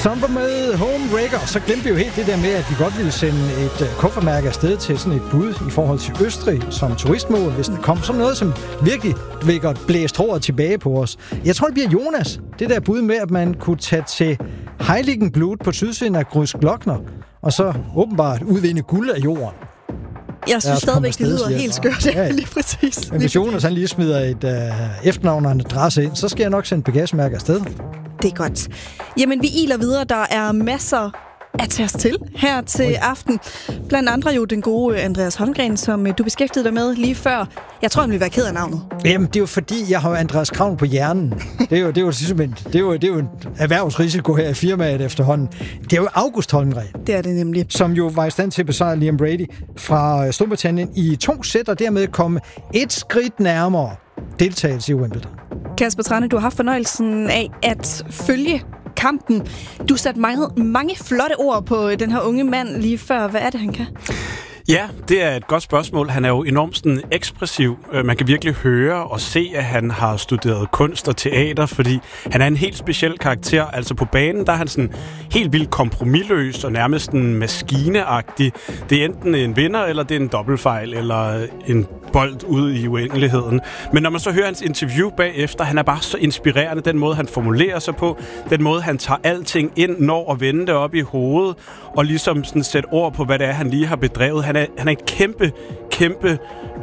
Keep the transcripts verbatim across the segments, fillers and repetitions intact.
Stomper med Homewrecker. Så glemte vi jo helt det der med, at vi godt ville sende et uh, kuffermærke afsted til sådan et bud i forhold til Østrig som turistmål, hvis der kom sådan noget, som virkelig vil godt blæse håret tilbage på os. Jeg tror, det bliver Jonas. Det der bud med, at man kunne tage til Heiligenblut på sydsiden af Großglockner, og så åbenbart udvinde guld af jorden. Jeg synes stadigvæk, det lyder helt skørt. Ja, lige præcis. Men hvis Jonas han lige smider et uh, efternavn og en adresse ind, så skal jeg nok sende bagagemærke afsted. Det er godt. Jamen, vi iler videre. Der er masser at tage os til her til Oi. aften. Blandt andre jo den gode Andreas Holmgren, som du beskæftigede dig med lige før. Jeg tror, han ville være ked af navnet. Jamen, det er jo fordi, jeg har Andreas Kravn på hjernen. Det er jo, det er jo, det er jo, det er jo en erhvervsrisiko her i firmaet efterhånden. Det er jo August Holmgren. Det er det nemlig. Som jo var i stand til at besejre Liam Brady fra Storbritannien i to sæt, og dermed komme et skridt nærmere deltagelse i Wimbledon. Kasper Tranne, du har haft fornøjelsen af at følge kampen. Du satte mange, mange flotte ord på den her unge mand lige før. Hvad er det, han kan? Ja, det er et godt spørgsmål. Han er jo enormt sådan ekspressiv. Man kan virkelig høre og se, at han har studeret kunst og teater, fordi han er en helt speciel karakter. Altså på banen, der er han sådan helt vildt kompromisløs og nærmest en maskineagtig. Det er enten en vinder, eller det er en dobbeltfejl, eller en bold ud i uendeligheden. Men når man så hører hans interview bagefter, han er bare så inspirerende. Den måde, han formulerer sig på, den måde, han tager alting ind, når og vender det op i hovedet, og ligesom sådan sætter ord på, hvad det er, han lige har bedrevet. Han er, han er et kæmpe, kæmpe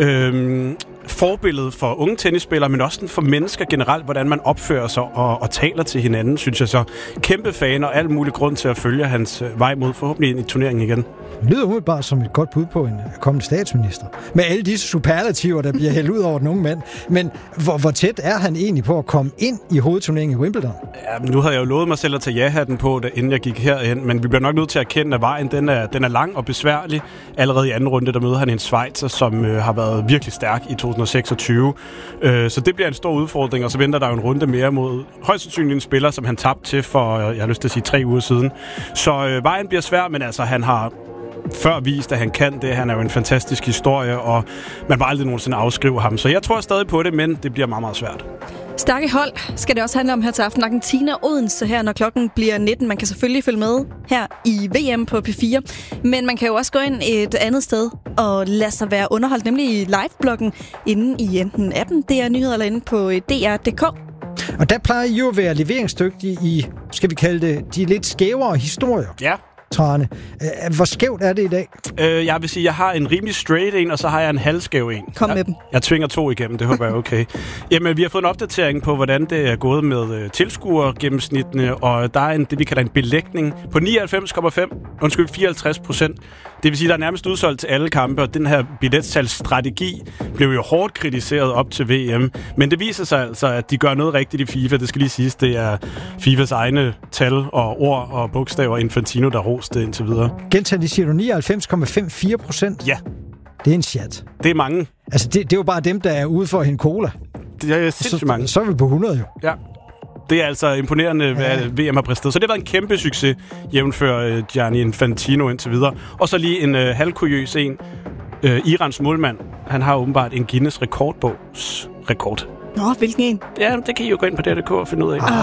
øhm, forbillede for unge tennisspillere, men også for mennesker generelt, hvordan man opfører sig og, og taler til hinanden, synes jeg så. Kæmpe fan og alt mulig grund til at følge hans vej mod forhåbentlig ind i turneringen igen. Det lyder umiddelbart som et godt bud på en kommende statsminister. Med alle disse superlativer, der bliver hældt ud over den unge mand. Men hvor, hvor tæt er han egentlig på at komme ind i hovedturneringen i Wimbledon? Ja, nu havde jeg jo lovet mig selv at tage ja-hatten på, da, inden jeg gik herhen, men vi bliver nok nødt til at erkende, at vejen den er, den er lang og besværlig. Allerede i anden runde, der møder han en schweizer, som øh, har været virkelig stærk i to tusind og seksogtyve. Øh, så det bliver en stor udfordring, og så venter der jo en runde mere mod højst sandsynligt en spiller, som han tabte til for, jeg har lyst til at sige, tre uger siden. Så øh, vejen bliver svær, men altså han har før vist, at han kan det. Han er jo en fantastisk historie, og man må aldrig nogensinde afskrive ham. Så jeg tror stadig på det, men det bliver meget, meget svært. Stærke hold skal det også handle om her til aften. Argentina og Odense her, når klokken bliver nitten. Man kan selvfølgelig følge med her i V M på P fire, men man kan jo også gå ind et andet sted og lade sig være underholdt, nemlig i live-bloggen inde i enten appen D R Nyheder eller inde på D R punktum d k. Og der plejer I jo at være leveringsdygtige i, skal vi kalde det, de lidt skævere historier. Ja. Trane. Hvor skævt er det i dag? Øh, jeg vil sige, jeg har en rimelig straight en, og så har jeg en halvskæv en. Kom med jeg, dem. Jeg tvinger to igennem, det håber jeg er okay. Jamen, vi har fået en opdatering på, hvordan det er gået med uh, tilskuergennemsnittene, og der er en, det, vi kalder en belægning på nioghalvfems komma fem, undskyld, fireoghalvtreds procent. Det vil sige, der er nærmest udsolgt til alle kampe, og den her billetsalgsstrategi blev jo hårdt kritiseret op til V M. Men det viser sig altså, at de gør noget rigtigt i FIFA. Det skal lige siges, det er FIFAs egne tal og ord og bogstaver Infantino, der roste indtil videre. Gentag, de siger du nioghalvfems komma femoghalvfems procent? Ja. Det er en chat. Det er mange. Altså, det, det er jo bare dem, der er ude for at hente cola. Det er sindssygt så, mange. Så er vi på hundrede jo. Ja. Det er altså imponerende, hvad ja. V M har præsteret. Så det har været en kæmpe succes, jævnfør uh, Gianni Infantino indtil videre. Og så lige en uh, halvkuriøs en. Uh, Irans målmand, han har åbenbart en Guinness rekordbogs rekord. Nå, hvilken en? Ja, det kan I jo gå ind på D R punktum d k og finde ud af.